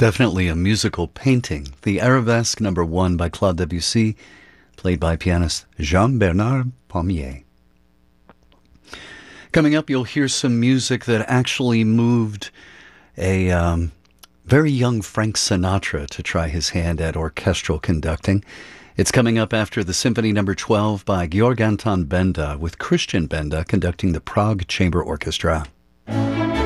Definitely a musical painting. The Arabesque Number 1 by Claude Debussy, played by pianist Jean-Bernard Pommier. Coming up, you'll hear some music that actually moved a very young Frank Sinatra to try his hand at orchestral conducting. It's coming up after the Symphony Number 12 by Georg Anton Benda, with Christian Benda conducting the Prague Chamber Orchestra.